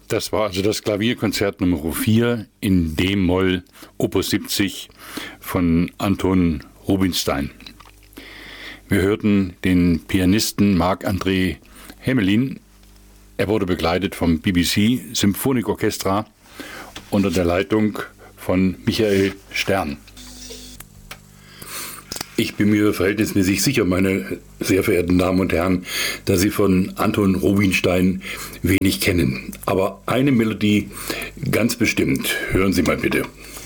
Das war also das Klavierkonzert Nummer 4 in D-Moll, Opus 70 von Anton Rubinstein. Wir hörten den Pianisten Marc-André Hamelin. Er wurde begleitet vom BBC Symphonieorchestra unter der Leitung von Michael Stern. Ich bin mir verhältnismäßig sicher, meine sehr verehrten Damen und Herren, dass Sie von Anton Rubinstein wenig kennen. Aber eine Melodie ganz bestimmt. Hören Sie mal bitte.